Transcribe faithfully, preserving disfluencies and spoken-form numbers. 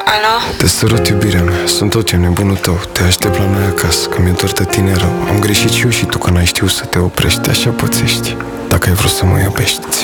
Alo? Te sărut, iubirea mea, sunt tot ce nebunul tău. Te aștept la noi acasă, că mi-e dor de tine rău. Am greșit și eu și tu, că n-ai știut să te oprești. Așa pățești, dacă ai vrut să mă iubești. Zi